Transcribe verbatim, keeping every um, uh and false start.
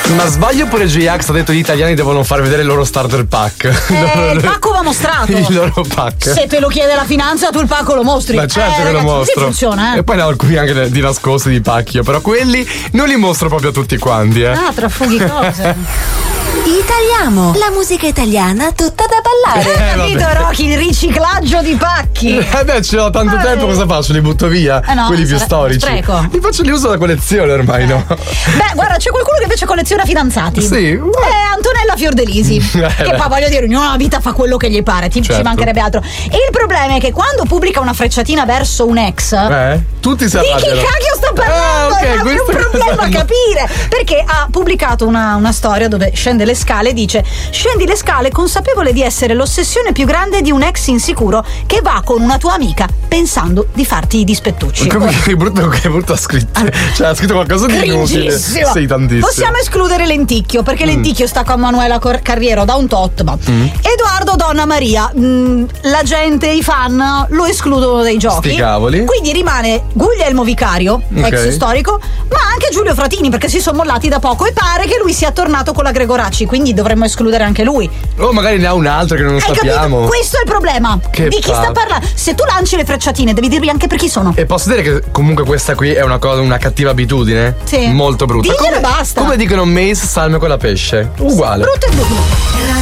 Ma sbaglio oppure J-Ax ha detto gli italiani devono far vedere il loro starter pack? Eh, il pacco va mostrato. Il loro pack. Se te lo chiede la finanza, tu il pacco lo mostri. Ma certo eh, che ragazzi, lo mostro. Così funziona, eh. E poi ne ho alcuni anche di nascosti di pacchio, però quelli non li mostro proprio a tutti quanti, eh. Ah, trafughi cose. Italiamo, la musica italiana tutta da ballare. Eh, capito, Rocky, il riciclaggio di pacchi. Eh beh, ce l'ho tanto eh. tempo, cosa faccio? Li butto via? Eh no, quelli più sare- storici. spreco. Li faccio, li uso da collezione ormai, eh. no? Beh, guarda, c'è qualcuno che invece colleziona fidanzati. Sì. Eh, Antonella Fiordelisi. Eh, che poi voglio dire, ognuno nella vita fa quello che gli pare, ti, certo. ci mancherebbe altro. E il problema è che quando pubblica una frecciatina verso un ex, eh? Tutti si di chi arrabbiano. cacchio sta parlando? Ah, ok, è proprio un questo problema cosa no. capire. Perché ha pubblicato una, una storia dove scende le scale e dice: scendi le scale consapevole di essere l'ossessione più grande di un ex insicuro che va con una tua amica pensando di farti i dispettucci. Come che brutto, che brutto ha scritto. Allora, cioè ha scritto qualcosa di inutile. Cringissimo. Sì, tantissimo. Possiamo escludere Lenticchio, perché Lenticchio sta con Manuela Cor- Carriero da un tot. Ma Mm. Edoardo Donna Maria, mh, la gente, i fan lo escludono dai giochi. Sti cavoli. Quindi rimane Guglielmo Vicario, Ok. ex storico, ma anche Giulio Fratini, perché si sono mollati da poco e pare che lui sia tornato con la Gregoracci, quindi dovremmo escludere anche lui. Oh, magari ne ha un altro che non Hai sappiamo. capito? Questo è il problema. Che di chi pa- sta parlando? Se tu lanci le frecciatine, devi dirmi anche per chi sono. E posso dire che comunque questa qui è una cosa, una cattiva abitudine? Sì. Molto brutta. Diglielo come, e basta. Come dicono Mace, salme con la pesce. Uguale. Brutto e brutto.